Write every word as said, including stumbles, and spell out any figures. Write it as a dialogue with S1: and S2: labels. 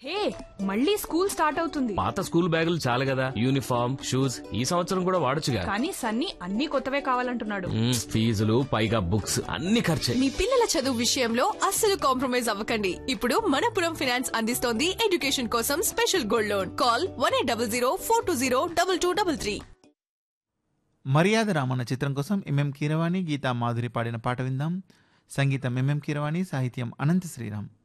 S1: హే, మళ్ళీ school start అవుతుంది.
S2: పాత స్కూల్ బ్యాగులు చాలు కదా, యూనిఫామ్ షూస్ ఈ సంవత్సరం కూడా వాడొచ్చుగా.
S1: కానీ సన్నీ అన్ని కొత్తవే కావాలంటున్నాడు.
S2: మ్మ్, ఫీజులు పైగా బుక్స్ అన్ని ఖర్చే.
S3: మీ పిల్లల చదువు విషయంలో అస్సలు కాంప్రమైజ్ అవ్వకండి. ఇప్పుడు మనపురం ఫైనాన్స్ అందిస్తోంది ఎడ్యుకేషన్ కోసం special gold loan. Call one eight double zero four two zero double two double three.
S4: మర్యాద రామన్న చిత్రం కోసం ఎంఎం కీరవాణి, గీతా మాధురి పాడిన పాట విందాం. సంగీతం ఎంఎం కీరవాణి, సాహిత్యం అనంత శ్రీరామ్.